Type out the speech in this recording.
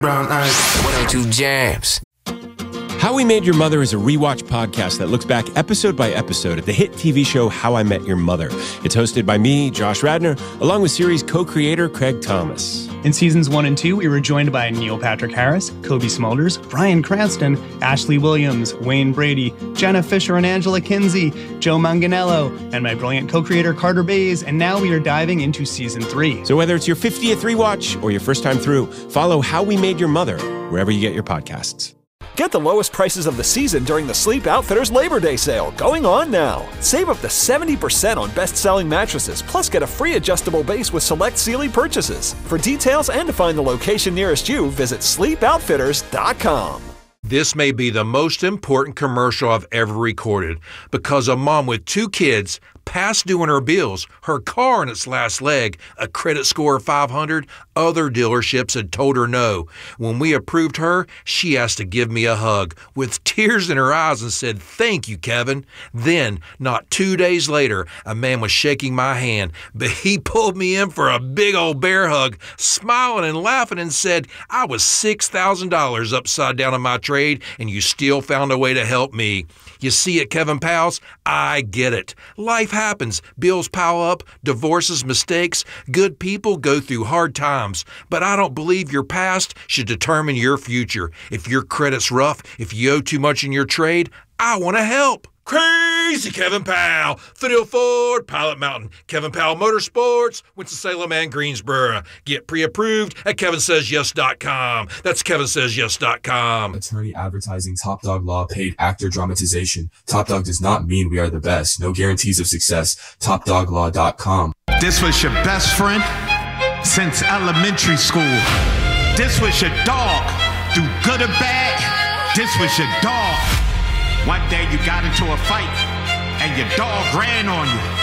Brown eyes. 102 Jams. How We Made Your Mother is a rewatch podcast that looks back episode by episode at the hit TV show How I Met Your Mother. It's hosted by me, Josh Radnor, along with series co-creator Craig Thomas. In seasons 1 and 2, we were joined by Neil Patrick Harris, Kobe Smulders, Bryan Cranston, Ashley Williams, Wayne Brady, Jenna Fisher and Angela Kinsey, Joe Manganiello, and my brilliant co-creator Carter Bays, and now we are diving into season 3. So whether it's your 50th rewatch or your first time through, follow How We Made Your Mother wherever you get your podcasts. Get the lowest prices of the season during the Sleep Outfitters Labor Day sale, going on now. Save up to 70% on best-selling mattresses, plus get a free adjustable base with select Sealy purchases. For details and to find the location nearest you, visit sleepoutfitters.com. This may be the most important commercial I've ever recorded because a mom with 2 kids, past due on her bills, her car in its last leg, a credit score of 500, other dealerships had told her no. When we approved her, she asked to give me a hug with tears in her eyes and said, "Thank you, Kevin." Then, not 2 days later, a man was shaking my hand, but he pulled me in for a big old bear hug, smiling and laughing and said, "I was $6,000 upside down in my trade, and you still found a way to help me." You see it, Kevin Pals? I get it. Life happens. Bills pile up, divorces, mistakes. Good people go through hard times. But I don't believe your past should determine your future. If your credit's rough, if you owe too much in your trade, I want to help. Crazy Kevin Powell, Fidel Ford, Pilot Mountain, Kevin Powell Motorsports, Winston-Salem and Greensboro. Get pre-approved at kevinsays.yes.com. That's kevinsays.yes.com. Attorney advertising Top Dog Law paid actor dramatization. Top Dog does not mean we are the best. No guarantees of success. TopDogLaw.com. This was your best friend since elementary school. This was your dog. Through good or bad, this was your dog. One day you got into a fight and your dog ran on you.